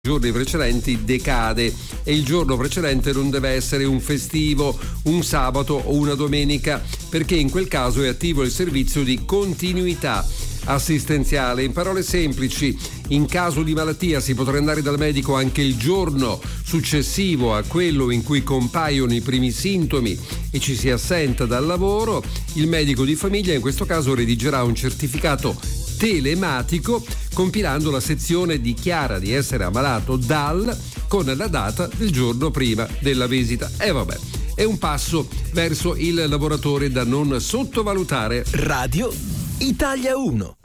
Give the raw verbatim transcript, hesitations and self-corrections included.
giorni precedenti decade e il giorno precedente non deve essere un festivo, un sabato o una domenica, perché in quel caso è attivo il servizio di continuità assistenziale. In parole semplici, in caso di malattia si potrà andare dal medico anche il giorno successivo a quello in cui compaiono i primi sintomi e ci si assenta dal lavoro. Il medico di famiglia in questo caso redigerà un certificato telematico compilando la sezione dichiara di essere ammalato dal con la data del giorno prima della visita. E vabbè, è un passo verso il lavoratore da non sottovalutare. Radio Italia uno.